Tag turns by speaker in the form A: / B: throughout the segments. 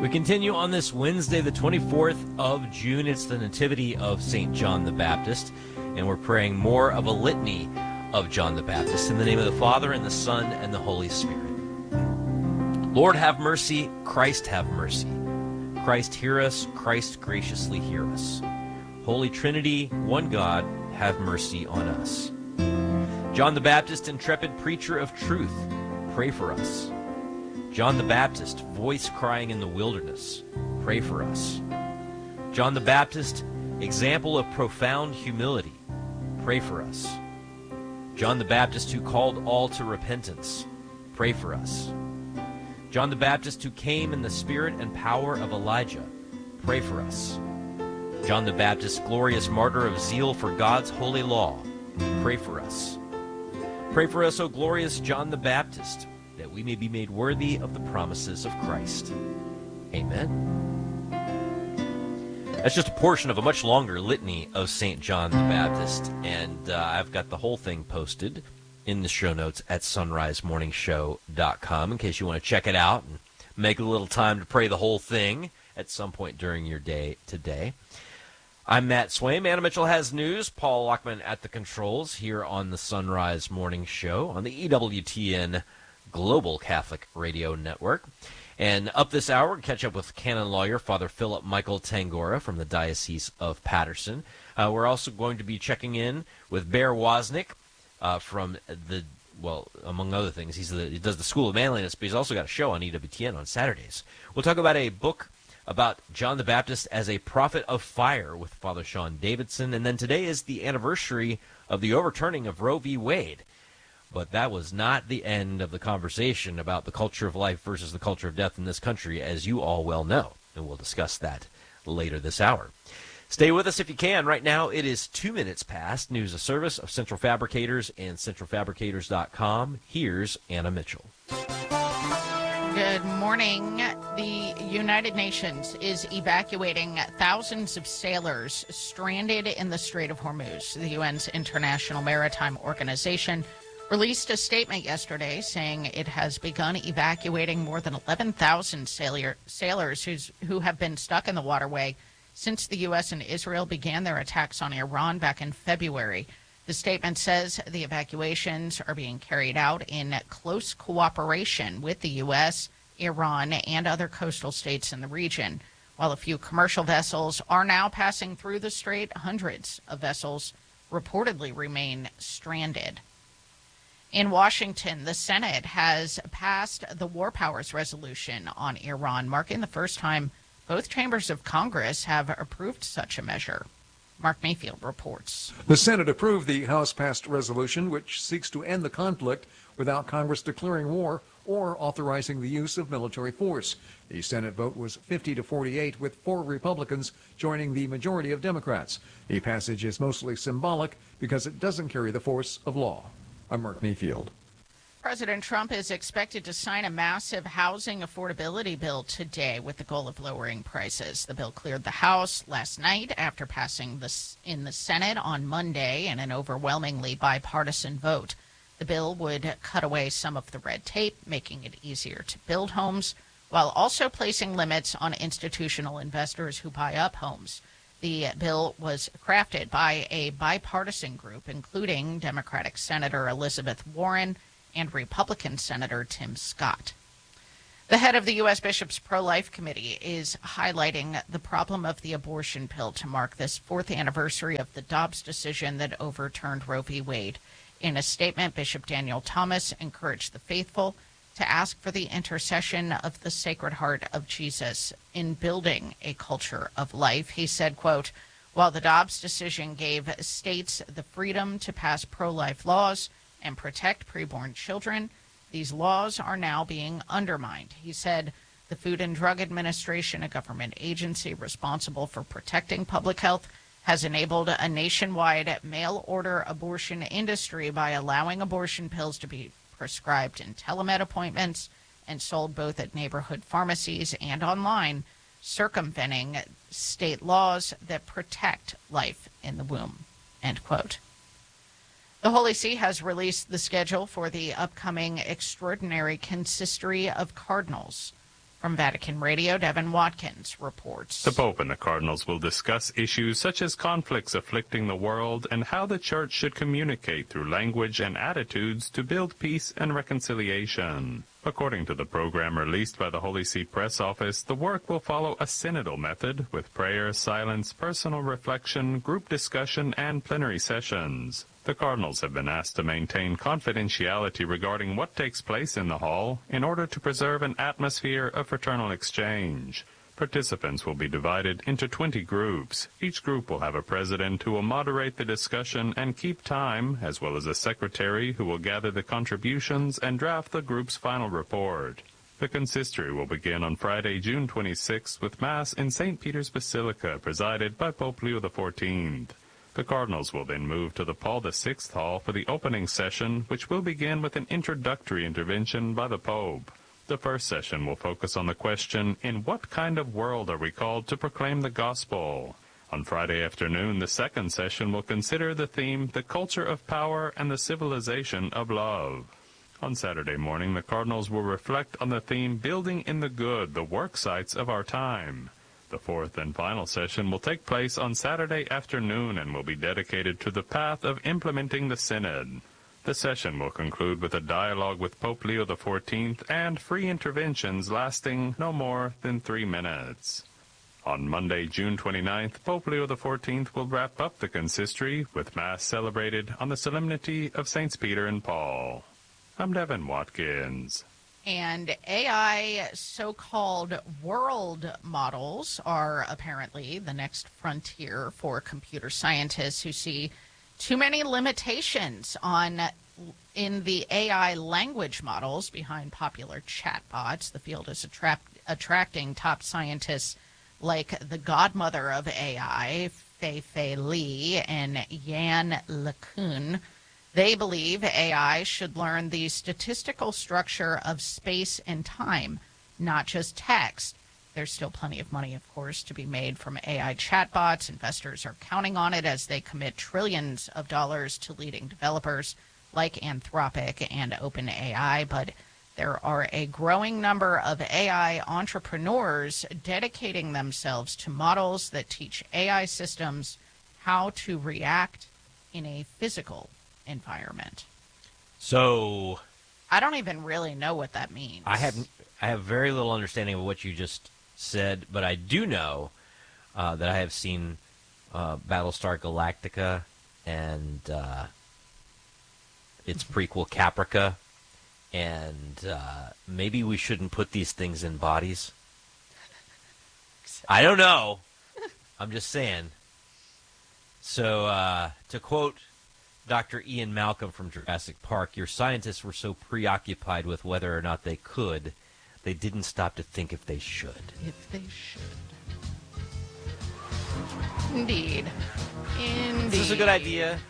A: We continue on this Wednesday, the 24th of June. It's the Nativity of St. John the Baptist, and we're praying more of a litany of John the Baptist. In the name of the Father, and the Son, and the Holy Spirit. Lord, have mercy. Christ, have mercy. Christ, hear us. Christ, graciously hear us. Holy Trinity, one God, have mercy on us. John the Baptist, intrepid preacher of truth, pray for us. John the Baptist, voice crying in the wilderness, pray for us. John the Baptist, example of profound humility, pray for us. John the Baptist, who called all to repentance, pray for us. John the Baptist, who came in the spirit and power of Elijah, pray for us. John the Baptist, glorious martyr of zeal for God's holy law, pray for us. Pray for us, O glorious John the Baptist, that we may be made worthy of the promises of Christ. Amen. That's just a portion of a much longer litany of St. John the Baptist, and I've got the whole thing posted in the show notes at sunrisemorningshow.com in case you want to check it out and make a little time to pray the whole thing at some point during your day today. I'm Matt Swaim. Anna Mitchell has news. Paul Lockman at the controls here on the Sunrise Morning Show on the EWTN Global Catholic Radio Network. And up this hour, we'll catch up with canon lawyer Father Philip Michael Tangora from the Diocese of Patterson. We're also going to be checking in with Bear Wozniak from the, well, among other things, he does the School of Manliness, but he's also got a show on EWTN on Saturdays. We'll talk about a book about John the Baptist as a prophet of fire with Father Sean Davidson. And then today is the anniversary of the overturning of Roe v. Wade. But that was not the end of the conversation about the culture of life versus the culture of death in this country, as you all well know. And we'll discuss that later this hour. Stay with us if you can. Right now it is 2 minutes past. News of service of Central Fabricators and centralfabricators.com. Here's Anna Mitchell.
B: Good morning. The United Nations is evacuating thousands of sailors stranded in the Strait of Hormuz. The UN's International Maritime Organization released a statement yesterday saying it has begun evacuating more than 11,000 sailors who have been stuck in the waterway since the U.S. and Israel began their attacks on Iran back in February. The statement says the evacuations are being carried out in close cooperation with the U.S., Iran, and other coastal states in the region. While a few commercial vessels are now passing through the strait, hundreds of vessels reportedly remain stranded. In Washington, the Senate has passed the War Powers Resolution on Iran, marking the first time both chambers of Congress have approved such a measure. Mark Mayfield reports.
C: The Senate approved the House-passed resolution, which seeks to end the conflict without Congress declaring war or authorizing the use of military force. The Senate vote was 50-48, with 4 Republicans joining the majority of Democrats. The passage is mostly symbolic because it doesn't carry the force of law. I'm Mark Mayfield.
B: President Trump is expected to sign a massive housing affordability bill today with the goal of lowering prices. The bill cleared the House last night after passing in the Senate on Monday in an overwhelmingly bipartisan vote. The bill would cut away some of the red tape, making it easier to build homes, while also placing limits on institutional investors who buy up homes. The bill was crafted by a bipartisan group, including Democratic Senator Elizabeth Warren and Republican Senator Tim Scott. The head of the U.S. Bishops' Pro-Life Committee is highlighting the problem of the abortion pill to mark this 4th anniversary of the Dobbs decision that overturned Roe v. Wade. In a statement, Bishop Daniel Thomas encouraged the faithful to ask for the intercession of the Sacred Heart of Jesus in building a culture of life. He said, quote, "While the Dobbs decision gave states the freedom to pass pro-life laws and protect preborn children, these laws are now being undermined." He said the Food and Drug Administration, a government agency responsible for protecting public health, has enabled a nationwide mail-order abortion industry by allowing abortion pills to be prescribed in telemed appointments and sold both at neighborhood pharmacies and online, circumventing state laws that protect life in the womb, end quote. The Holy See has released the schedule for the upcoming Extraordinary Consistory of Cardinals. From Vatican Radio, Devin Watkins reports.
D: The Pope and the Cardinals will discuss issues such as conflicts afflicting the world and how the Church should communicate through language and attitudes to build peace and reconciliation. According to the program released by the Holy See Press Office, the work will follow a synodal method with prayer, silence, personal reflection, group discussion, and plenary sessions. The Cardinals have been asked to maintain confidentiality regarding what takes place in the hall in order to preserve an atmosphere of fraternal exchange. Participants will be divided into 20 groups. Each group will have a president who will moderate the discussion and keep time, as well as a secretary who will gather the contributions and draft the group's final report. The consistory will begin on Friday, June 26th, with Mass in St. Peter's Basilica, presided by Pope Leo XIV. The Cardinals will then move to the Paul VI Hall for the opening session, which will begin with an introductory intervention by the Pope. The first session will focus on the question, in what kind of world are we called to proclaim the gospel? On Friday afternoon, the second session will consider the theme, the culture of power and the civilization of love. On Saturday morning, the Cardinals will reflect on the theme, building in the good, the work sites of our time. The fourth and final session will take place on Saturday afternoon and will be dedicated to the path of implementing the Synod. The session will conclude with a dialogue with Pope Leo XIV and free interventions lasting no more than 3 minutes. On Monday, June 29th, Pope Leo XIV will wrap up the consistory with Mass celebrated on the Solemnity of Saints Peter and Paul. I'm Devin Watkins.
B: And AI so-called world models are apparently the next frontier for computer scientists who see too many limitations in the AI language models behind popular chatbots. The field is attracting top scientists like the godmother of AI, Fei-Fei Li, and Yann LeCun. They believe AI should learn the statistical structure of space and time, not just text. There's still plenty of money, of course, to be made from AI chatbots. Investors are counting on it as they commit trillions of dollars to leading developers like Anthropic and OpenAI. But there are a growing number of AI entrepreneurs dedicating themselves to models that teach AI systems how to react in a physical environment.
A: So
B: I don't even really know what that means.
A: I have very little understanding of what you just said, but I do know that I have seen Battlestar Galactica and its prequel Caprica, and maybe we shouldn't put these things in bodies. I don't know. I'm just saying. So to quote Dr. Ian Malcolm from Jurassic Park, your scientists were so preoccupied with whether or not they could, they didn't stop to think if they should.
B: If they should. Indeed.
A: Is this a good idea?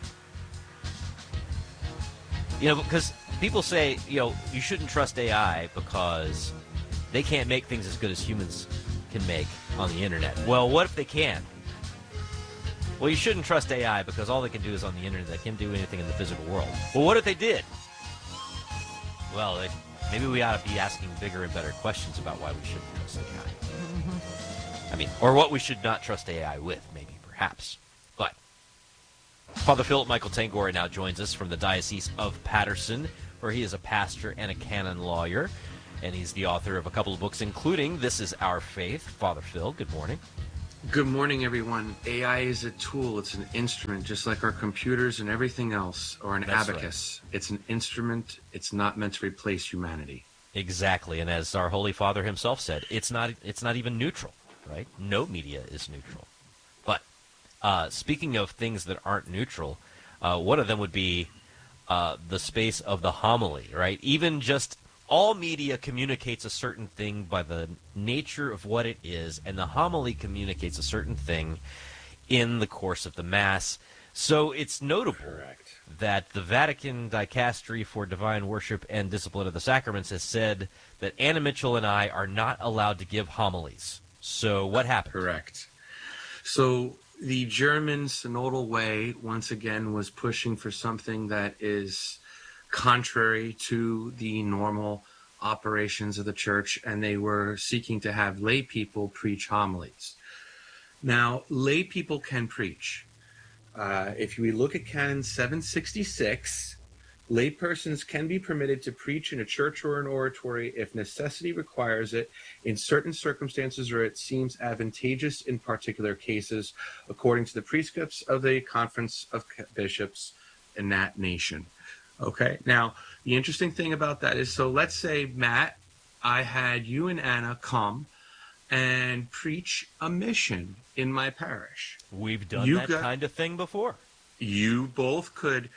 A: You know, because people say, you shouldn't trust AI because they can't make things as good as humans can make on the internet. Well, what if they can? Well, you shouldn't trust AI because all they can do is on the internet. They can't do anything in the physical world. Well, what if they did? Well, maybe we ought to be asking bigger and better questions about why we shouldn't trust AI. Mm-hmm. I mean, or what we should not trust AI with, maybe, perhaps. But Father Philip Michael Tangora now joins us from the Diocese of Paterson, where he is a pastor and a canon lawyer. And he's the author of a couple of books, including This Is Our Faith. Father Phil, good morning.
E: Good morning, everyone. AI is a tool. It's an instrument, just like our computers and everything else, or an abacus. Right. It's an instrument. It's not meant to replace humanity.
A: Exactly. And as our Holy Father himself said, it's not even neutral, right? No media is neutral. But speaking of things that aren't neutral, one of them would be the space of the homily, right? Even just all media communicates a certain thing by the nature of what it is, and the homily communicates a certain thing in the course of the Mass. So it's notable that the Vatican Dicastery for Divine Worship and Discipline of the Sacraments has said that Anna Mitchell and I are not allowed to give homilies. So what happened?
E: Correct. So the German synodal way, once again, was pushing for something that is contrary to the normal operations of the church, and they were seeking to have lay people preach homilies. Now, lay people can preach. If we look at Canon 766, laypersons can be permitted to preach in a church or an oratory if necessity requires it in certain circumstances or it seems advantageous in particular cases, according to the prescripts of the Conference of Bishops in that nation. Okay, now the interesting thing about that is, so let's say, Matt, I had you and Anna come and preach a mission in my parish.
A: We've done that kind of thing before.
E: You both could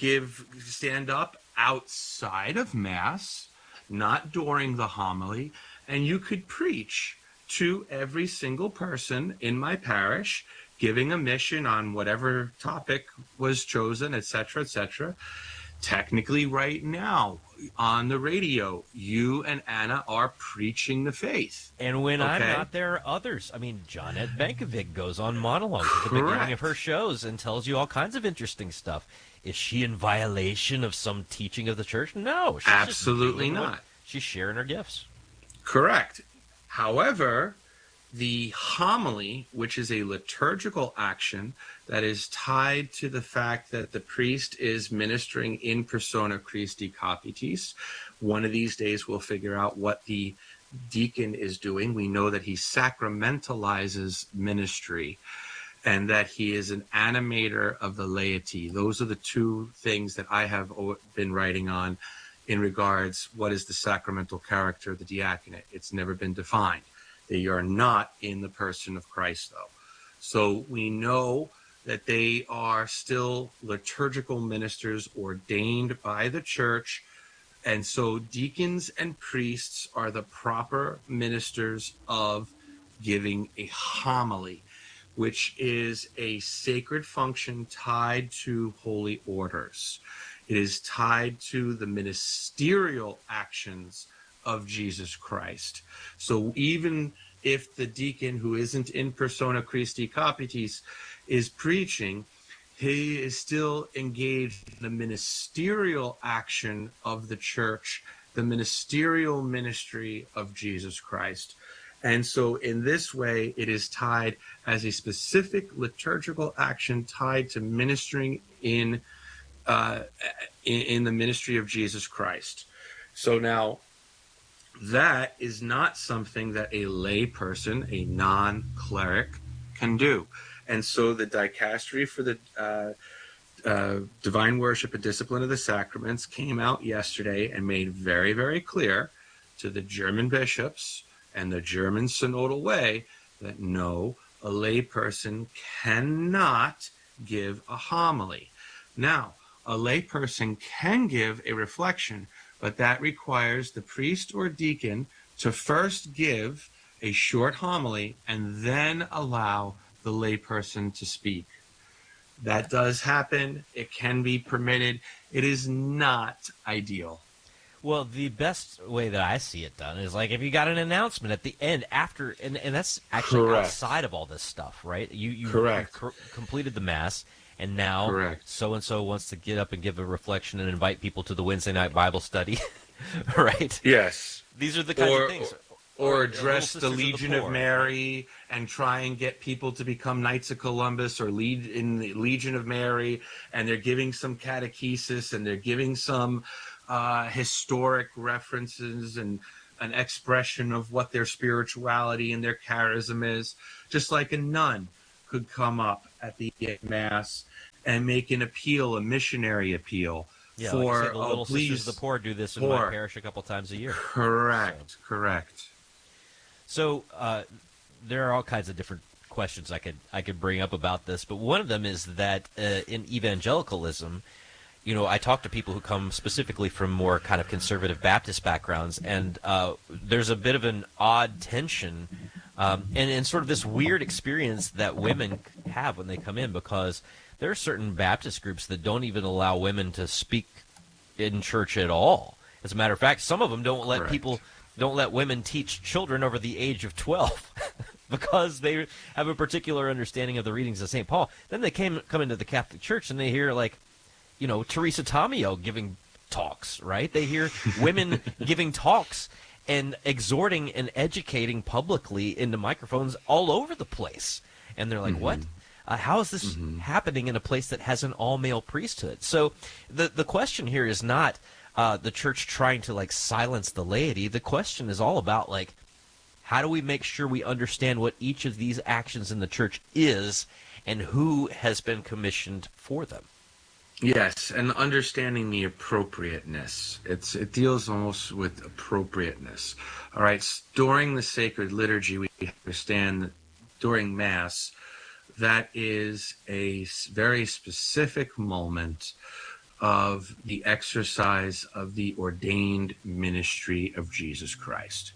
E: stand up outside of Mass, not during the homily, and you could preach to every single person in my parish, giving a mission on whatever topic was chosen, etc., etc. Technically, right now, on the radio, you and Anna are preaching the faith.
A: And when I'm not there, others. I mean, Johnette Benkovic goes on monologues at the beginning of her shows and tells you all kinds of interesting stuff. Is she in violation of some teaching of the church? No. She's
E: absolutely not.
A: She's sharing her gifts.
E: Correct. However, the homily, which is a liturgical action that is tied to the fact that the priest is ministering in persona Christi Capitis. One of these days we'll figure out what the deacon is doing. We know that he sacramentalizes ministry and that he is an animator of the laity. Those are the two things that I have been writing on in regards what is the sacramental character of the diaconate. It's never been defined. They are not in the person of Christ, though. So we know that they are still liturgical ministers ordained by the church. And so deacons and priests are the proper ministers of giving a homily, which is a sacred function tied to holy orders. It is tied to the ministerial actions of Jesus Christ. So even if the deacon who isn't in persona Christi Capitis is preaching, he is still engaged in the ministerial action of the church, the ministerial ministry of Jesus Christ. And so in this way, it is tied as a specific liturgical action tied to ministering in the ministry of Jesus Christ. So now, that is not something that a lay person, a non-cleric, can do. And so the dicastery for the divine worship and discipline of the sacraments came out yesterday and made very, very clear to the German bishops and the German synodal way that no, a lay person cannot give a homily. Now, a lay person can give a reflection, but that requires the priest or deacon to first give a short homily and then allow the layperson to speak. That does happen. It can be permitted. It is not ideal.
A: Well, the best way that I see it done is like if you got an announcement at the end after, and that's actually outside of all this stuff, right? You completed the Mass. And now so-and-so wants to get up and give a reflection and invite people to the Wednesday night Bible study, right?
E: Yes.
A: These are the kinds of things.
E: Or address the Legion of Mary and try and get people to become Knights of Columbus or lead in the Legion of Mary, and they're giving some catechesis and they're giving some historic references and an expression of what their spirituality and their charism is, just like a nun could come up at the Mass and make an appeal, a missionary appeal.
A: Yeah,
E: for,
A: like said, the Little Sisters of the Poor do this in my parish a couple times a year.
E: Correct.
A: So there are all kinds of different questions I could bring up about this, but one of them is that in evangelicalism, you know, I talk to people who come specifically from more kind of conservative Baptist backgrounds, and there's a bit of an odd tension and sort of this weird experience that women have when they come in, because there are certain Baptist groups that don't even allow women to speak in church at all. As a matter of fact, some of them don't let women teach children over the age of 12 because they have a particular understanding of the readings of St. Paul. Then they come into the Catholic Church and they hear, like, you know, Teresa Tomeo giving talks, right? They hear women giving talks and exhorting and educating publicly into microphones all over the place. And they're like, what? How is this happening in a place that has an all-male priesthood? So the question here is not the church trying to, like, silence the laity. The question is all about, like, how do we make sure we understand what each of these actions in the church is and who has been commissioned for them?
E: Yes, and understanding the appropriateness. It deals almost with appropriateness. All right, during the sacred liturgy, we understand that during Mass, that is a very specific moment of the exercise of the ordained ministry of Jesus Christ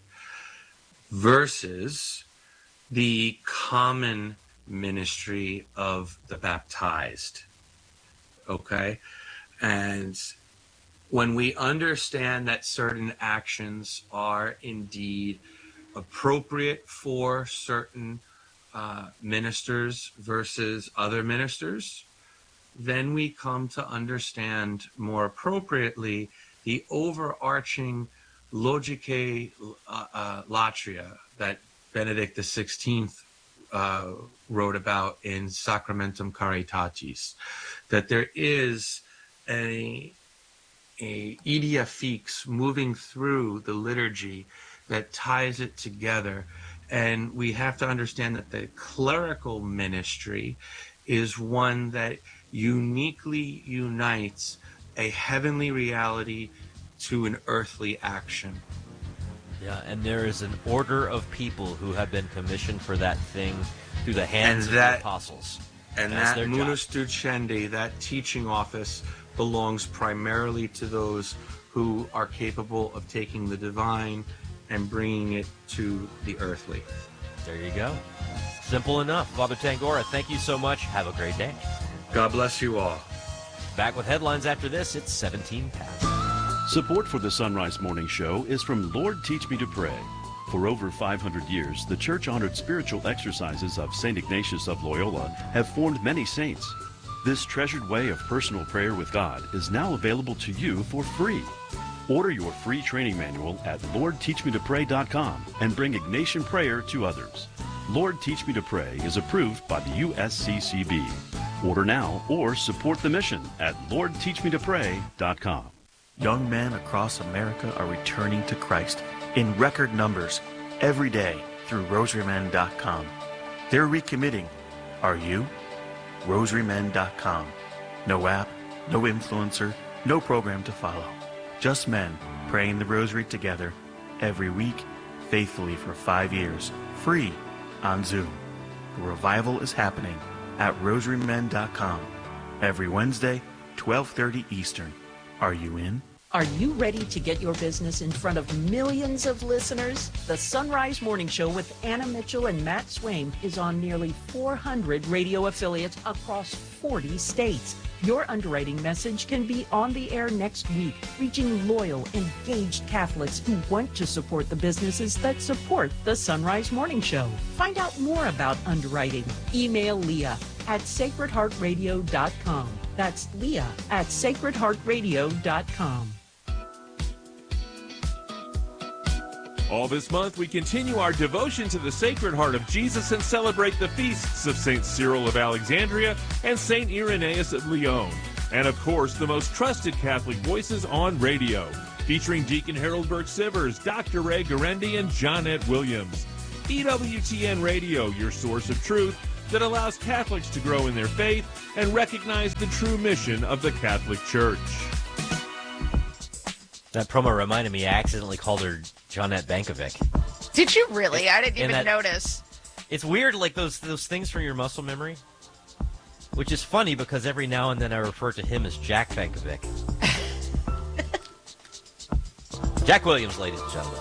E: versus the common ministry of the baptized. Okay? And when we understand that certain actions are indeed appropriate for certain ministers versus other ministers, then we come to understand more appropriately the overarching logicae latria that Benedict XVI wrote about in Sacramentum Caritatis, that there is a idea fix moving through the liturgy that ties it together. And we have to understand that the clerical ministry is one that uniquely unites a heavenly reality to an earthly action.
A: Yeah, and there is an order of people who have been commissioned for that thing through the hands of the apostles.
E: And
A: that's
E: that munus ducendi, that teaching office, belongs primarily to those who are capable of taking the divine and bringing it to the earthly.
A: There you go. Simple enough. Father Tangora, thank you so much. Have a great day.
E: God bless you all.
A: Back with headlines after this. It's 17 past.
F: Support for the Sunrise Morning Show is from Lord Teach Me to Pray. For over 500 years, the church-honored spiritual exercises of St. Ignatius of Loyola have formed many saints. This treasured way of personal prayer with God is now available to you for free. Order your free training manual at LordTeachMeToPray.com and bring Ignatian prayer to others. Lord Teach Me to Pray is approved by the USCCB. Order now or support the mission at LordTeachMeToPray.com.
G: Young men across America are returning to Christ in record numbers every day through RosaryMen.com. They're recommitting. Are you? RosaryMen.com. No app, no influencer, no program to follow. Just men praying the rosary together every week, faithfully for 5 years, free on Zoom. The revival is happening at RosaryMen.com every Wednesday, 12:30 Eastern. Are you in?
H: Are you ready to get your business in front of millions of listeners? The Sunrise Morning Show with Anna Mitchell and Matt Swain is on nearly 400 radio affiliates across 40 states. Your underwriting message can be on the air next week, reaching loyal, engaged Catholics who want to support the businesses that support the Sunrise Morning Show. Find out more about underwriting. Email Leah at sacredheartradio.com. That's Leah at sacredheartradio.com.
I: All this month, we continue our devotion to the Sacred Heart of Jesus and celebrate the feasts of St. Cyril of Alexandria and St. Irenaeus of Lyon. And of course, the most trusted Catholic voices on radio, featuring Deacon Harold Burke-Sivers, Dr. Ray Garendi, and Johnette Williams. EWTN Radio, your source of truth that allows Catholics to grow in their faith and recognize the true mission of the Catholic Church.
A: That promo reminded me, I accidentally called her Johnette Bankovic.
B: Did you really? I didn't even notice.
A: It's weird, like those things from your muscle memory, which is funny because every now and then I refer to him as Jack Bankovic. Jack Williams, ladies and gentlemen.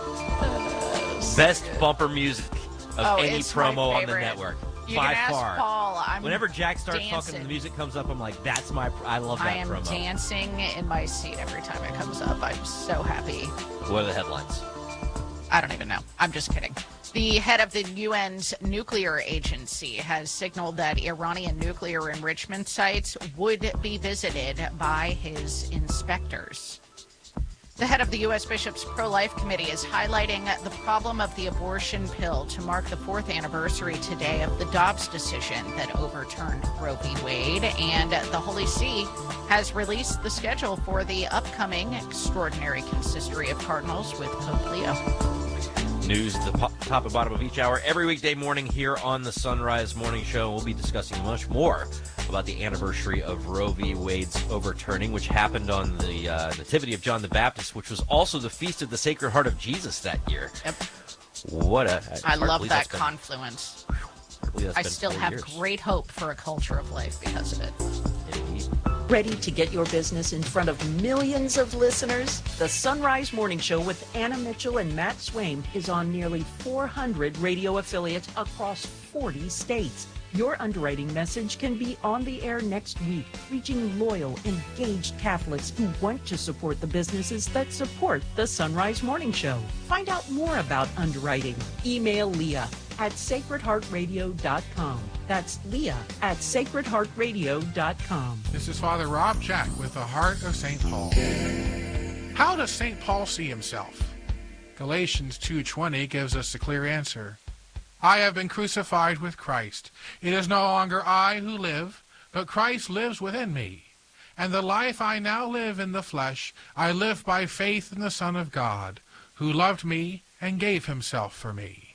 A: Best bumper music of any promo on the network.
B: You
A: by
B: can ask
A: far.
B: Paul.
A: Whenever Jack starts talking and the music comes up, I'm like, I love that
B: I am
A: promo.
B: dancing in my seat every time it comes up. I'm so happy.
A: What are the headlines?
B: I don't even know. I'm just kidding. The head of the UN's nuclear agency has signaled that Iranian nuclear enrichment sites would be visited by his inspectors. The head of the U.S. Bishops' Pro-Life Committee is highlighting the problem of the abortion pill to mark the 4th anniversary today of the Dobbs decision that overturned Roe v. Wade. And the Holy See has released the schedule for the upcoming Extraordinary Consistory of Cardinals with Pope Leo.
A: News at the top and bottom of each hour every weekday morning here on the Sunrise Morning Show. We'll be discussing much more about the anniversary of Roe v. Wade's overturning, which happened on the Nativity of John the Baptist, which was also the Feast of the Sacred Heart of Jesus that year.
B: Yep.
A: I
B: love that confluence. I still have great hope for a culture of life because of it.
A: Indeed.
H: Ready to get your business in front of millions of listeners? The Sunrise Morning Show with Anna Mitchell and Matt Swaim is on nearly 400 radio affiliates across 40 states. Your underwriting message can be on the air next week, reaching loyal, engaged Catholics who want to support the businesses that support the Sunrise Morning Show. Find out more about underwriting. Email Leah at sacredheartradio.com. That's Leah at sacredheartradio.com.
J: This is Father Rob Jack with the Heart of St. Paul. How does St. Paul see himself? Galatians 2:20 gives us a clear answer. I have been crucified with Christ. It is no longer I who live, but Christ lives within me. And the life I now live in the flesh, I live by faith in the Son of God, who loved me and gave himself for me.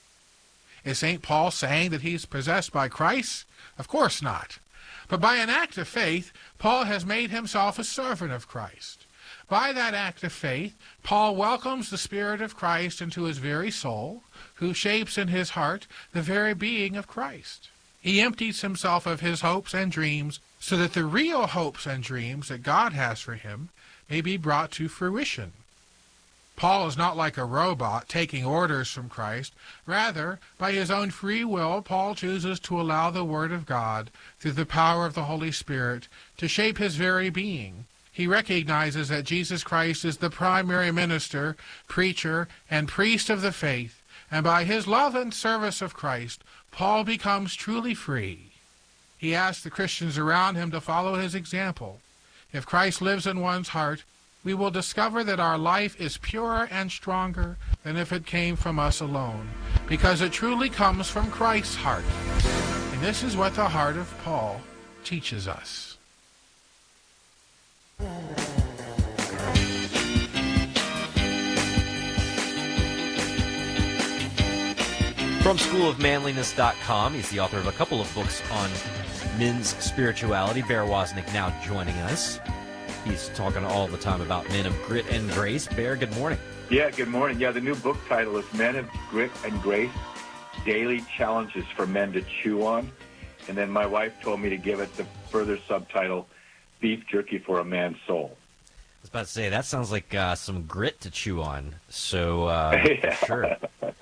J: Is St. Paul saying that he's possessed by Christ? Of course not. But by an act of faith, Paul has made himself a servant of Christ. By that act of faith, Paul welcomes the Spirit of Christ into his very soul, who shapes in his heart the very being of Christ. He empties himself of his hopes and dreams so that the real hopes and dreams that God has for him may be brought to fruition. Paul is not like a robot taking orders from Christ. Rather, by his own free will, Paul chooses to allow the Word of God, through the power of the Holy Spirit, to shape his very being. He recognizes that Jesus Christ is the primary minister, preacher, and priest of the faith, and by his love and service of Christ, Paul becomes truly free. He asks the Christians around him to follow his example. If Christ lives in one's heart, we will discover that our life is purer and stronger than if it came from us alone, because it truly comes from Christ's heart. And this is what the heart of Paul teaches us.
A: From schoolofmanliness.com, he's the author of a couple of books on men's spirituality. Bear Wozniak now joining us. He's talking all the time about men of grit and grace. Bear, good morning.
K: Yeah, good morning. Yeah, the new book title is Men of Grit and Grace, Daily Challenges for Men to Chew On. And then my wife told me to give it the further subtitle, Beef Jerky for a Man's Soul.
A: I was about to say, that sounds like some grit to chew on. So, sure.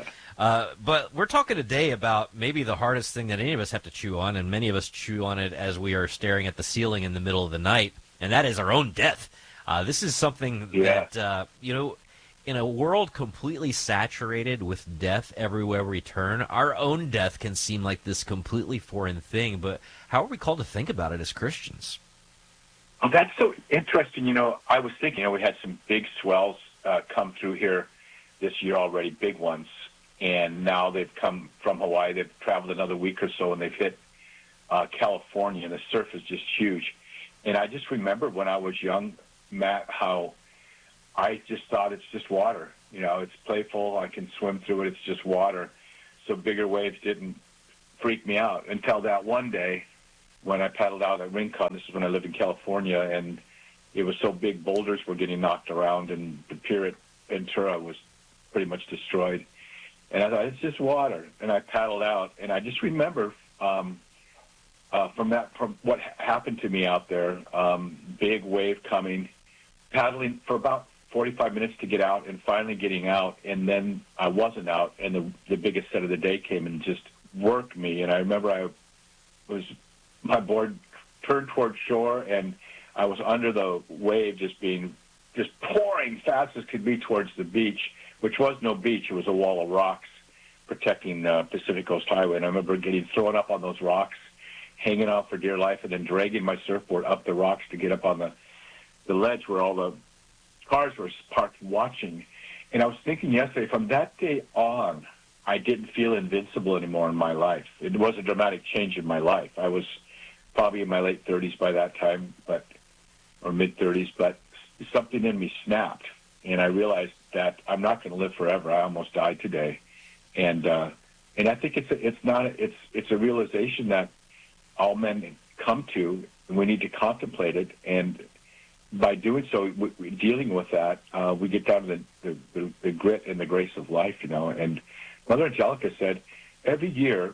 A: But we're talking today about maybe the hardest thing that any of us have to chew on, and many of us chew on it as we are staring at the ceiling in the middle of the night, and that is our own death. This is something that, in a world completely saturated with death everywhere we turn, our own death can seem like this completely foreign thing, but how are we called to think about it as Christians?
K: Oh, that's so interesting. I was thinking, we had some big swells come through here this year already, big ones. And now they've come from Hawaii. They've traveled another week or so, and they've hit California, and the surf is just huge. And I just remember when I was young, Matt, how I just thought it's just water. It's playful. I can swim through it. It's just water. So bigger waves didn't freak me out until that one day when I paddled out at Rincon. This is when I lived in California, and it was so big, boulders were getting knocked around, and the pier at Ventura was pretty much destroyed. And I thought, it's just water. And I paddled out, and I just remember from what happened to me out there, big wave coming, paddling for about 45 minutes to get out, and finally getting out, and then I wasn't out, and the biggest set of the day came and just worked me. And I remember my board turned toward shore, and I was under the wave just being just pouring fast as could be towards the beach, which was no beach. It was a wall of rocks protecting Pacific Coast Highway. And I remember getting thrown up on those rocks, hanging out for dear life, and then dragging my surfboard up the rocks to get up on the ledge where all the cars were parked watching. And I was thinking yesterday, from that day on, I didn't feel invincible anymore in my life. It was a dramatic change in my life. I was probably in my late 30s by that time, or mid-30s, but something in me snapped, and I realized that I'm not going to live forever. I almost died today, and I think it's a realization that all men come to, and we need to contemplate it. And by doing so, dealing with that, we get down to the grit and the grace of life, And Mother Angelica said, every year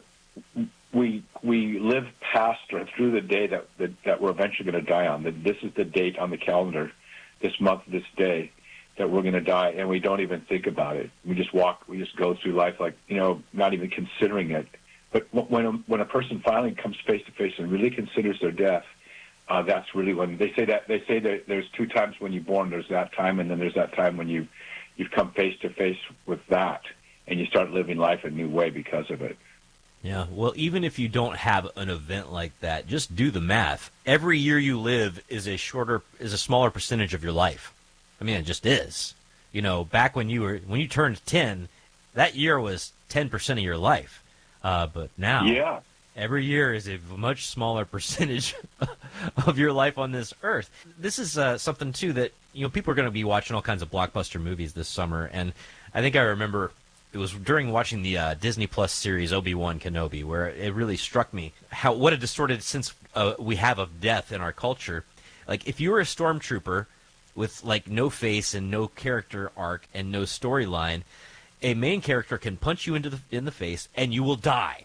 K: we live past or through the day that we're eventually going to die on. That this is the date on the calendar, this month, this day, that we're going to die, and we don't even think about it. We just go through life like, not even considering it. But when a person finally comes face to face and really considers their death, that's really when they say that there's two times when you're born. There's that time, and then there's that time when you've come face to face with that, and you start living life a new way because of it.
A: Yeah, well, even if you don't have an event like that, just do the math. Every year you live is a smaller percentage of your life. I mean, it just is. Back when you turned 10, that year was 10% of your life. But now, every year is a much smaller percentage of your life on this earth. This is something too that people are going to be watching all kinds of blockbuster movies this summer, and I think I remember. It was during watching the Disney Plus series Obi-Wan Kenobi where it really struck me what a distorted sense we have of death in our culture. Like, if you were a stormtrooper with no face and no character arc and no storyline, a main character can punch you in the face and you will die.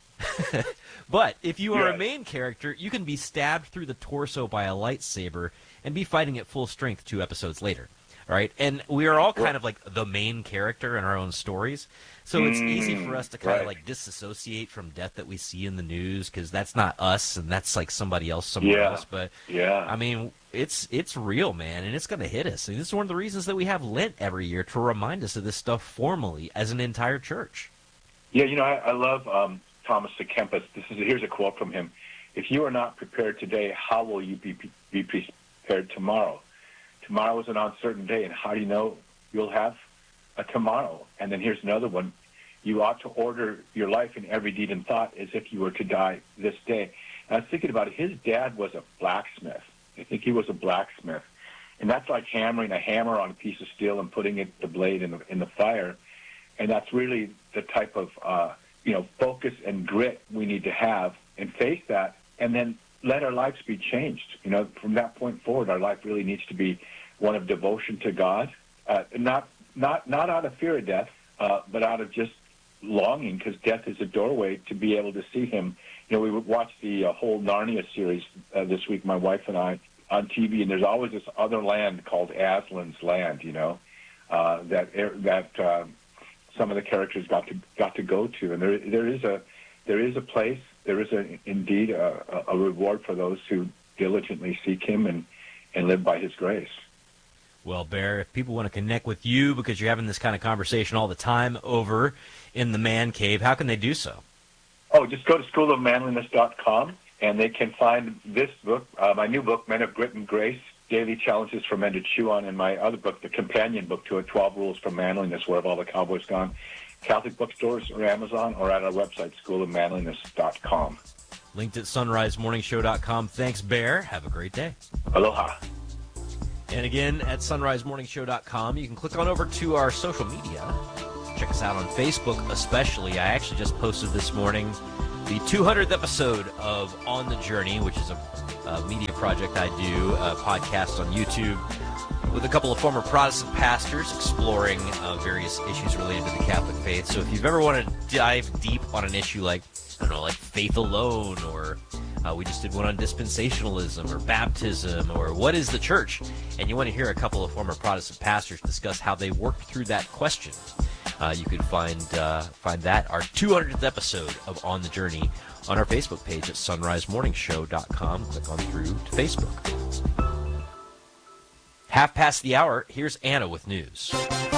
A: But if you are a main character, you can be stabbed through the torso by a lightsaber and be fighting at full strength 2 episodes later. Right, and we are all kind of like the main character in our own stories, so it's easy for us to kind of disassociate from death that we see in the news because that's not us and that's like somebody else somewhere else. But I mean, it's real, man, and it's going to hit us. And this is one of the reasons that we have Lent every year, to remind us of this stuff formally as an entire church. Yeah,
K: I love Thomas à Kempis. Here's a quote from him: "If you are not prepared today, how will you be prepared tomorrow? Tomorrow is an uncertain day, and how do you know you'll have a tomorrow?" And then here's another one: "You ought to order your life in every deed and thought as if you were to die this day." And I was thinking about it. His dad was a blacksmith. I think he was a blacksmith. And that's like hammering a hammer on a piece of steel and putting the blade in the fire. And that's really the type of, focus and grit we need to have and face that, and then let our lives be changed. From that point forward, our life really needs to be one of devotion to God, not out of fear of death, but out of just longing, because death is a doorway to be able to see Him. We watched the whole Narnia series this week, my wife and I, on TV, and there's always this other land called Aslan's Land. That some of the characters got to go to, and there is a place. There is indeed a reward for those who diligently seek Him and live by His grace.
A: Well, Bear, if people want to connect with you because you're having this kind of conversation all the time over in the Man Cave, how can they do so?
K: Oh, just go to schoolofmanliness.com, and they can find this book, my new book, Men of Grit and Grace, Daily Challenges for Men to Chew On, and my other book, the companion book to it, 12 Rules for Manliness, Where Have All the Cowboys Gone? Catholic bookstores or Amazon, or at our website, schoolofmanliness.com.
A: Linked at sunrisemorningshow.com. Thanks, Bear. Have a great day.
K: Aloha.
A: And again, at sunrisemorningshow.com, you can click on over to our social media. Check us out on Facebook especially. I actually just posted this morning the 200th episode of On the Journey, which is a media project I do, a podcast on YouTube with a couple of former Protestant pastors exploring various issues related to the Catholic faith. So if you've ever wanted to dive deep on an issue like faith alone, or we just did one on dispensationalism or baptism, or what is the church, and you want to hear a couple of former Protestant pastors discuss how they worked through that question, you can find that, our 200th episode of On the Journey, on our Facebook page at sunrisemorningshow.com. Click on through to Facebook. 5:30. Here's Anna with news.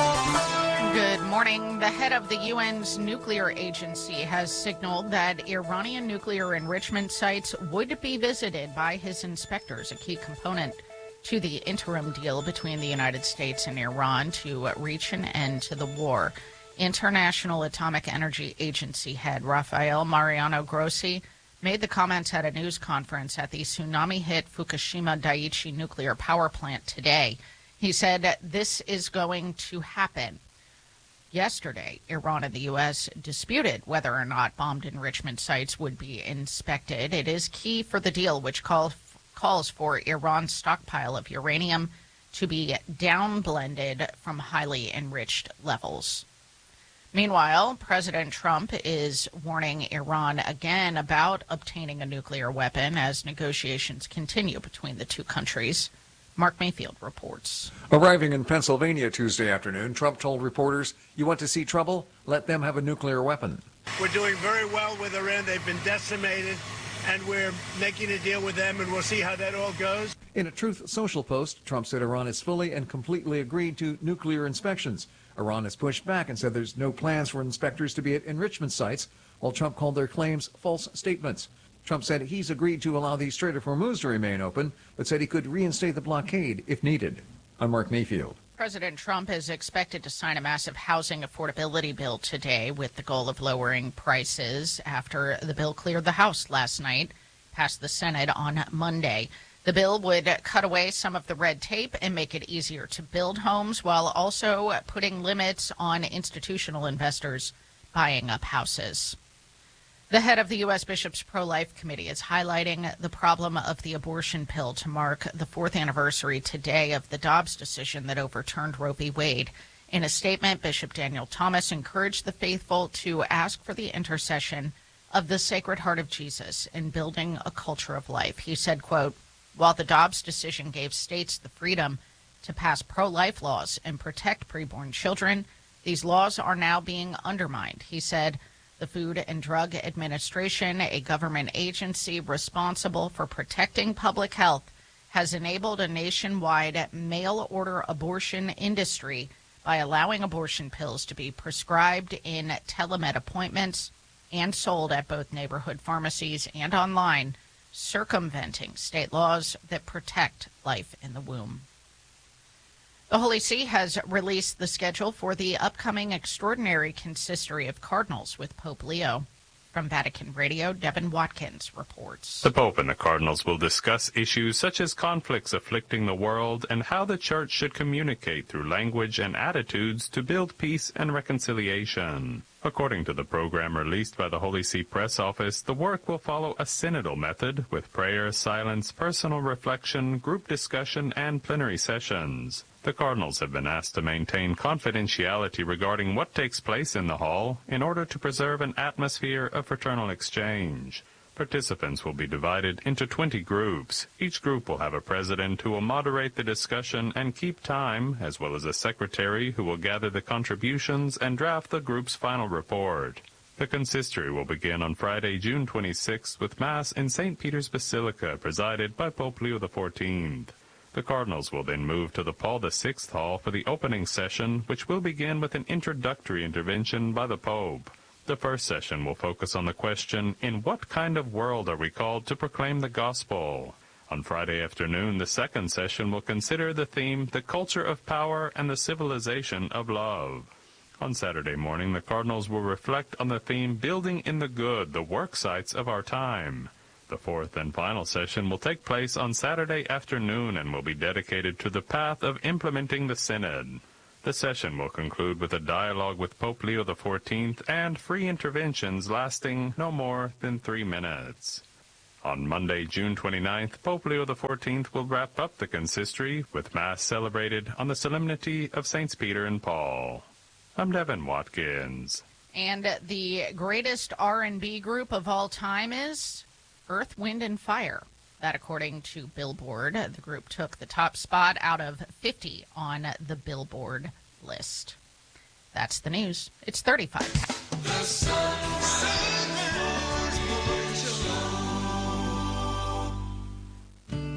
B: Good morning. The head of the UN's nuclear agency has signaled that Iranian nuclear enrichment sites would be visited by his inspectors, a key component to the interim deal between the United States and Iran to reach an end to the war. International Atomic Energy Agency head Rafael Mariano Grossi made the comments at a news conference at the tsunami-hit Fukushima Daiichi nuclear power plant today. He said this is going to happen. Yesterday, Iran and the U.S. disputed whether or not bombed enrichment sites would be inspected. It is key for the deal, which calls for Iran's stockpile of uranium to be downblended from highly enriched levels. Meanwhile, President Trump is warning Iran again about obtaining a nuclear weapon as negotiations continue between the two countries. Mark Mayfield reports.
C: Arriving in Pennsylvania Tuesday afternoon, Trump told reporters, "You want to see trouble? Let them have a nuclear weapon."
L: We're doing very well with Iran. They've been decimated, and we're making a deal with them, and we'll see how that all goes.
C: In a Truth Social post, Trump said Iran has fully and completely agreed to nuclear inspections. Iran has pushed back and said there's no plans for inspectors to be at enrichment sites, while Trump called their claims false statements. Trump said he's agreed to allow the Strait of Hormuz to remain open, but said he could reinstate the blockade if needed. I'm Mark Mayfield.
B: President Trump is expected to sign a massive housing affordability bill today with the goal of lowering prices after the bill cleared the House last night, passed the Senate on Monday. The bill would cut away some of the red tape and make it easier to build homes while also putting limits on institutional investors buying up houses. The head of the U.S. Bishops' Pro-Life Committee is highlighting the problem of the abortion pill to mark the 4th anniversary today of the Dobbs decision that overturned Roe v. Wade. In a statement, Bishop Daniel Thomas encouraged the faithful to ask for the intercession of the Sacred Heart of Jesus in building a culture of life. He said, quote, "While the Dobbs decision gave states the freedom to pass pro-life laws and protect preborn children, these laws are now being undermined." He said, "The Food and Drug Administration, a government agency responsible for protecting public health, has enabled a nationwide mail-order abortion industry by allowing abortion pills to be prescribed in telemed appointments and sold at both neighborhood pharmacies and online, circumventing state laws that protect life in the womb." The Holy See has released the schedule for the upcoming extraordinary consistory of cardinals with Pope Leo. From Vatican Radio, Devin Watkins reports.
D: The Pope and the cardinals will discuss issues such as conflicts afflicting the world and how the Church should communicate through language and attitudes to build peace and reconciliation. According to the program released by the Holy See Press Office, the work will follow a synodal method with prayer, silence, personal reflection, group discussion, and plenary sessions. The cardinals have been asked to maintain confidentiality regarding what takes place in the hall in order to preserve an atmosphere of fraternal exchange. Participants will be divided into 20 groups. Each group will have a president who will moderate the discussion and keep time, as well as a secretary who will gather the contributions and draft the group's final report. The consistory will begin on Friday, June 26th, with Mass in St. Peter's Basilica, presided by Pope Leo XIV. The cardinals will then move to the Paul VI Hall for the opening session, which will begin with an introductory intervention by the Pope. The first session will focus on the question, in what kind of world are we called to proclaim the gospel? On Friday afternoon, the second session will consider the theme, the culture of power and the civilization of love. On Saturday morning, the cardinals will reflect on the theme, building in the good, the work sites of our time. The fourth and final session will take place on Saturday afternoon and will be dedicated to the path of implementing the Synod. The session will conclude with a dialogue with Pope Leo XIV and free interventions lasting no more than 3 minutes. On Monday, June 29th, Pope Leo XIV will wrap up the consistory with Mass celebrated on the Solemnity of Saints Peter and Paul. I'm Devin Watkins.
B: And the greatest R&B group of all time is Earth, Wind, and Fire. That, according to Billboard, the group took the top spot out of 50 on the Billboard list. That's the news. It's 35. The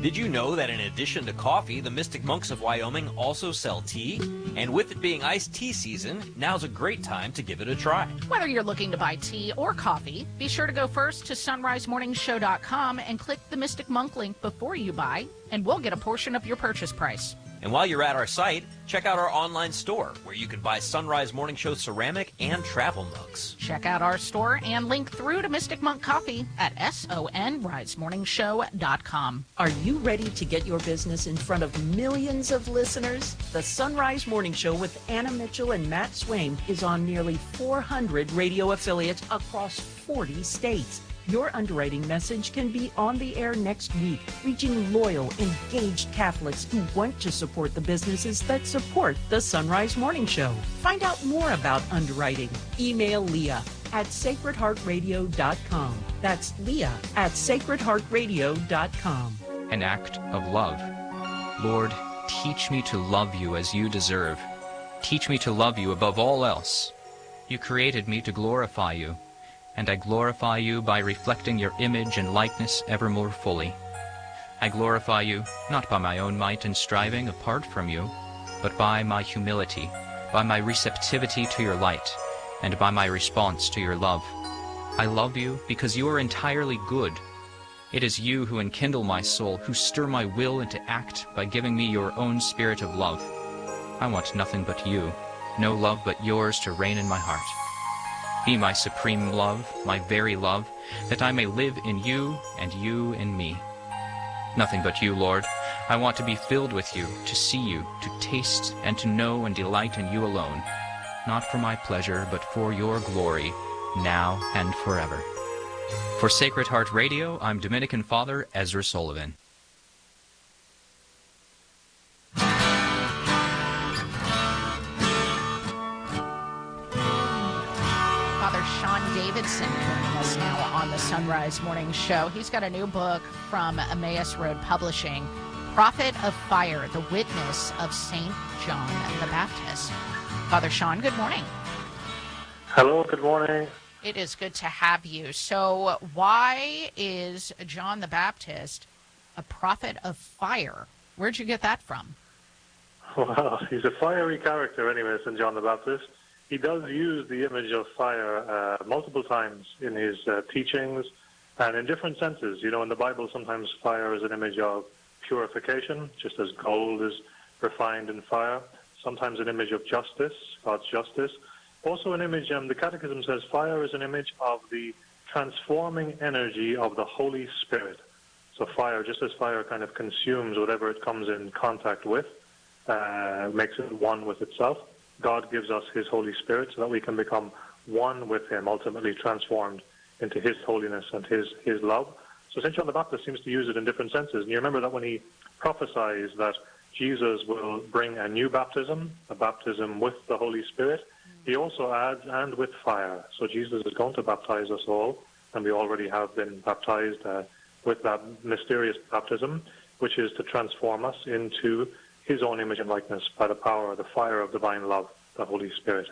A: Did you know that in addition to coffee, the Mystic Monks of Wyoming also sell tea? And with it being iced tea season, now's a great time to give it a try.
B: Whether you're looking to buy tea or coffee, be sure to go first to sunrisemorningshow.com and click the Mystic Monk link before you buy, and we'll get a portion of your purchase price.
A: And while you're at our site, check out our online store where you can buy Sunrise Morning Show ceramic and travel mugs.
B: Check out our store and link through to Mystic Monk Coffee at sonrisemorningshow.com.
H: Are you ready to get your business in front of millions of listeners? The Sunrise Morning Show with Anna Mitchell and Matt Swaim is on nearly 400 radio affiliates across 40 states. Your underwriting message can be on the air next week, reaching loyal, engaged Catholics who want to support the businesses that support the Sunrise Morning Show. Find out more about underwriting. Email Leah at sacredheartradio.com. That's Leah at sacredheartradio.com.
M: An act of love. Lord, teach me to love you as you deserve. Teach me to love you above all else. You created me to glorify you, and I glorify you by reflecting your image and likeness ever more fully. I glorify you not by my own might and striving apart from you, but by my humility, by my receptivity to your light, and by my response to your love. I love you because you are entirely good. It is you who enkindle my soul, who stir my will into act by giving me your own spirit of love. I want nothing but you, no love but yours to reign in my heart. Be my supreme love, my very love, that I may live in you and you in me. Nothing but you, Lord. I want to be filled with you, to see you, to taste and to know and delight in you alone, not for my pleasure, but for your glory, now and forever. For Sacred Heart Radio, I'm Dominican Father Ezra Sullivan.
B: Davidson joining us now on the Sunrise Morning Show. He's got a new book from Emmaus Road Publishing, Prophet of Fire, The Witness of St. John the Baptist. Father Sean, good morning.
N: Hello, good morning.
B: It is good to have you. So why is John the Baptist a prophet of fire? Where'd you get that from?
N: Well, he's a fiery character anyway, St. John the Baptist. He does use the image of fire multiple times in his teachings and in different senses. You know, in the Bible, sometimes fire is an image of purification, just as gold is refined in fire. Sometimes an image of justice, God's justice. Also an image, the Catechism says fire is an image of the transforming energy of the Holy Spirit. So fire, just as fire kind of consumes whatever it comes in contact with, makes it one with itself, God gives us his Holy Spirit so that we can become one with him, ultimately transformed into his holiness and his love. So St. John the Baptist seems to use it in different senses. And you remember that when he prophesies that Jesus will bring a new baptism, a baptism with the Holy Spirit, he also adds, and with fire. So Jesus is going to baptize us all, and we already have been baptized with that mysterious baptism, which is to transform us into his own image and likeness by the power, the fire of divine love, the Holy Spirit.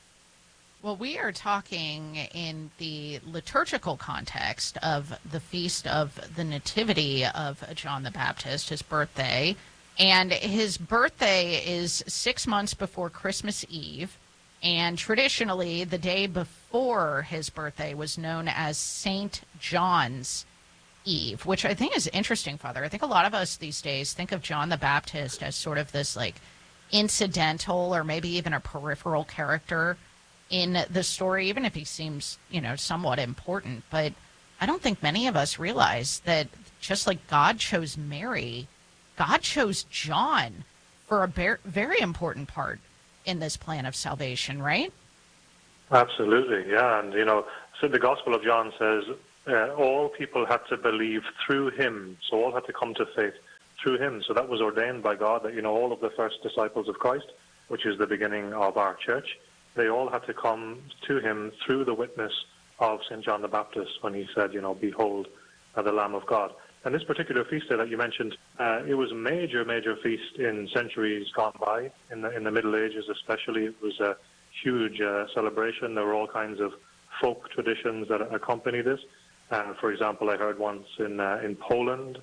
B: Well, we are talking in the liturgical context of the Feast of the Nativity of John the Baptist, his birthday. And his birthday is 6 months before Christmas Eve. And traditionally, the day before his birthday was known as St. John's Eve, which I think is interesting, Father. I think a lot of us these days think of John the Baptist as sort of this like incidental or maybe even a peripheral character in the story, even if he seems, somewhat important. But I don't think many of us realize that just like God chose Mary, God chose John for a very important part in this plan of salvation, right?
N: Absolutely, yeah. And, so the Gospel of John says, all people had to believe through him. So all had to come to faith through him. So that was ordained by God that, all of the first disciples of Christ, which is the beginning of our church, they all had to come to him through the witness of St. John the Baptist when he said, behold, the Lamb of God. And this particular feast day that you mentioned, it was a major, major feast in centuries gone by. In the Middle Ages especially, it was a huge celebration. There were all kinds of folk traditions that accompany this. For example, I heard once in Poland,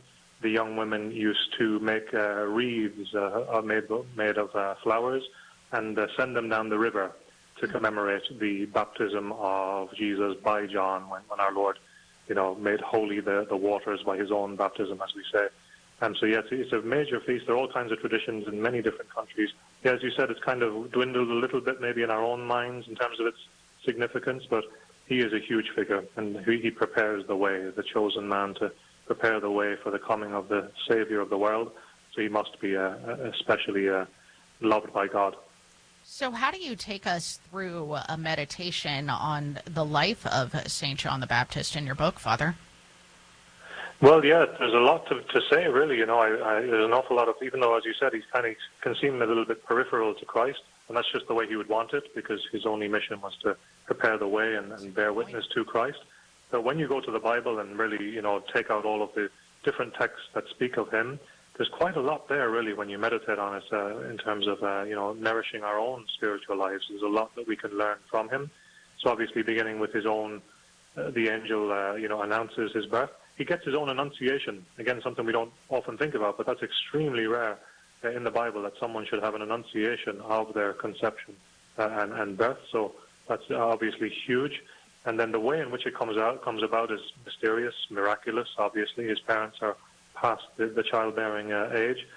N: the young women used to make wreaths made of flowers and send them down the river to commemorate the baptism of Jesus by John when our Lord, made holy the waters by his own baptism, as we say. So, yeah, it's a major feast. There are all kinds of traditions in many different countries. Yeah, as you said, it's kind of dwindled a little bit maybe in our own minds in terms of its significance, but he is a huge figure, and he prepares the way, the chosen man to prepare the way for the coming of the Savior of the world. So he must be especially loved by God.
B: So how do you take us through a meditation on the life of St. John the Baptist in your book, Father?
N: Well, yeah, there's a lot to say, really. There's an awful lot of, even though, as you said, he's kind of can seem a little bit peripheral to Christ, and that's just the way he would want it, because his only mission was to prepare the way and bear witness to Christ. But when you go to the Bible and really, take out all of the different texts that speak of him, there's quite a lot there, really, when you meditate on it in terms of, nourishing our own spiritual lives. There's a lot that we can learn from him. So obviously beginning with his own, the angel, announces his birth. He gets his own annunciation. Again, something we don't often think about, but that's extremely rare in the Bible, that someone should have an annunciation of their conception and birth. So that's obviously huge. And then the way in which it comes about is mysterious, miraculous. Obviously, his parents are past the childbearing age.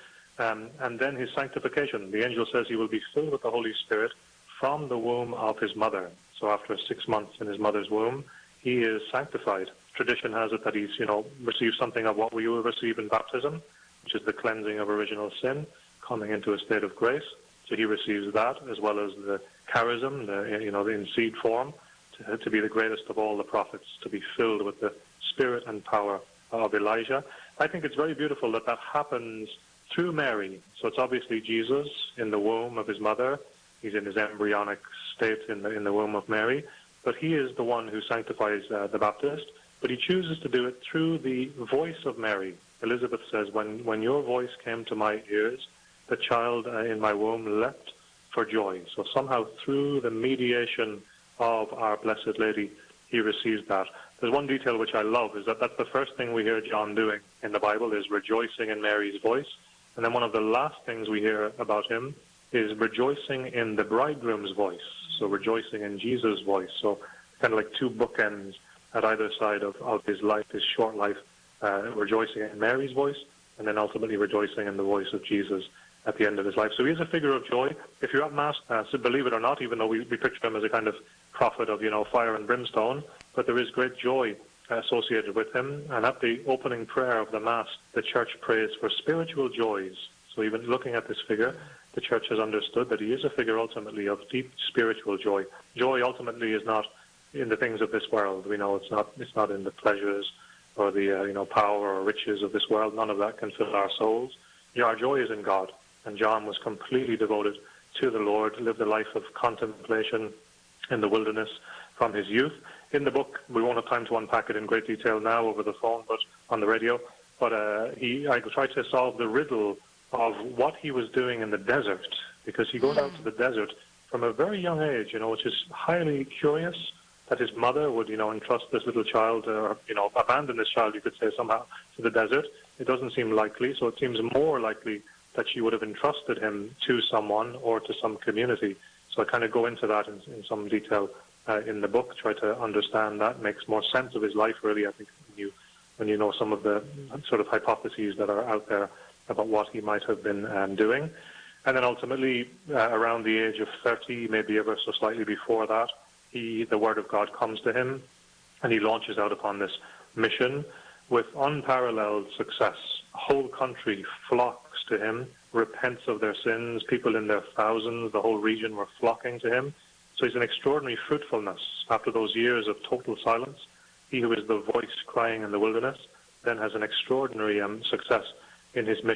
N: And then his sanctification. The angel says he will be filled with the Holy Spirit from the womb of his mother. So after 6 months in his mother's womb, he is sanctified. Tradition has it that he's, received something of what we will receive in baptism, which is the cleansing of original sin, coming into a state of grace. So he receives that, as well as the charism, in seed form, to be the greatest of all the prophets, to be filled with the spirit and power of Elijah. I think it's very beautiful that happens through Mary. So it's obviously Jesus in the womb of his mother. He's in his embryonic state in the womb of Mary. But he is the one who sanctifies the Baptist. But he chooses to do it through the voice of Mary. Elizabeth says, when your voice came to my ears, the child in my womb leapt for joy. So somehow through the mediation of our Blessed Lady, he receives that. There's one detail which I love, is that's the first thing we hear John doing in the Bible, is rejoicing in Mary's voice. And then one of the last things we hear about him is rejoicing in the bridegroom's voice. So rejoicing in Jesus' voice. So kind of like two bookends at either side of his life, his short life, rejoicing in Mary's voice, and then ultimately rejoicing in the voice of Jesus at the end of his life. So he is a figure of joy. If you're at Mass, so believe it or not, even though we picture him as a kind of prophet of, fire and brimstone, but there is great joy associated with him. And at the opening prayer of the Mass, the Church prays for spiritual joys. So even looking at this figure, the Church has understood that he is a figure ultimately of deep spiritual joy. Joy ultimately is not in the things of this world. We know it's not in the pleasures or the power or riches of this world. None of that can fill our souls. Our joy is in God. And John was completely devoted to the Lord, lived a life of contemplation in the wilderness from his youth. In the book, we won't have time to unpack it in great detail now over the phone, but on the radio. But I tried to solve the riddle of what he was doing in the desert, because he goes out to the desert from a very young age, which is highly curious that his mother would, entrust this little child, or, abandon this child, you could say, somehow to the desert. It doesn't seem likely, so it seems more likely that she would have entrusted him to someone or to some community. So I kind of go into that in some detail in the book, try to understand that. Makes more sense of his life, really, I think, when you know some of the sort of hypotheses that are out there about what he might have been doing. And then ultimately, around the age of 30, maybe ever so slightly before that, the Word of God comes to him, and he launches out upon this mission with unparalleled success. A whole country flocks to him, repents of their sins. People in their thousands, the whole region, were flocking to him. So he's an extraordinary fruitfulness. After those years of total silence, he who is the voice crying in the wilderness then has an extraordinary success in his mission.